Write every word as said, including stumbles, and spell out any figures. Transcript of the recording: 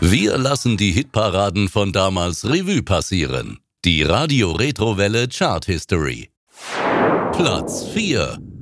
Wir lassen die Hitparaden von damals Revue passieren. Die Radio Retrowelle Chart History. Platz vier.